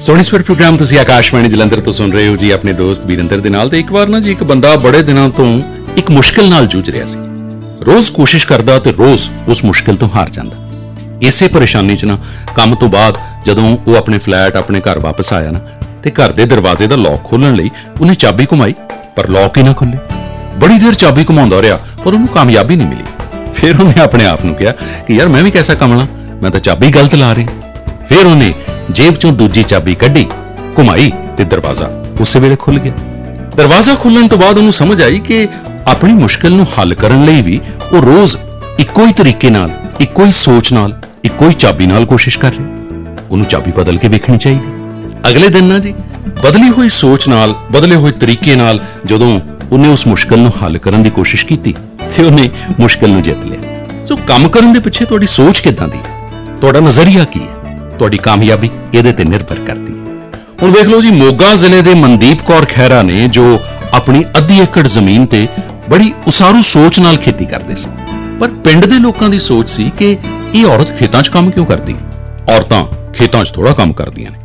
सोनी स्वर प्रोग्राम तुसीं आकाशवाणी जलंधर तो सुन रहे हो जी अपने दोस्त वीरेंद्र दे नाल। ते एक बार ना जी एक बंदा बड़े दिनों तो एक मुश्किल नाल जूझ रहा सी। रोज कोशिश करदा ते रोज उस मुश्किल तो हार जांदा। इसे परेशानी च ना काम तो बाद जदों वो अपने फ्लैट अपने घर वापस आया ना ते घर दे दरवाजे दा लॉक खोलण लई उन्हें चाबी घुमाई पर लॉक ही ना खुले। बड़ी देर चाबी घुमाउंदा रहा पर उन्हें कामयाबी नहीं मिली। फिर उन्हें अपने आप नूं कहा कि यार मैं भी कैसा कमला, मैं तो चाबी गलत ला रहा। फिर उन्हें जेब चों दूजी चाबी कड्ढी, घुमाई ते दरवाजा उस वेले खुल गया। दरवाजा खुलण तो बाद उन्हें समझ आई कि अपनी मुश्किल नूं हल करन लई भी वो रोज इक्को ही तरीके नाल, इक्को ही सोच नाल, इक्को ही चाबी नाल कोशिश कर रहे। उन्हें चाबी बदल के वेखनी चाहिए। अगले दिन ना जी बदली हुई सोच नाल, बदले हुए तरीके नाल जदों उन्हें उस मुश्किल नूं हल करन दी कोशिश कीती ते उन्हें मुश्किल नूं जित लिया। सो काम करन दे पिछे तुहाडी सोच किदां दी है, तुहाडा नज़रिया की है, तुहाडी कामयाबी इहदे ते निर्भर करदी है। हुण वेख लो जी मोगा जिले दे मनदीप कौर खैरा ने जो अपनी अद्धी एकड़ जमीन ते बड़ी उसारू सोच नाल खेती करदे सी, पर पिंड दे लोकां दी सोच सी कि ਇਹ ਔਰਤ ਖੇਤਾਂ 'ਚ ਕੰਮ ਕਿਉਂ ਕਰਦੀ? ਔਰਤਾਂ ਖੇਤਾਂ 'ਚ ਥੋੜਾ ਕੰਮ ਕਰਦੀਆਂ ਨੇ।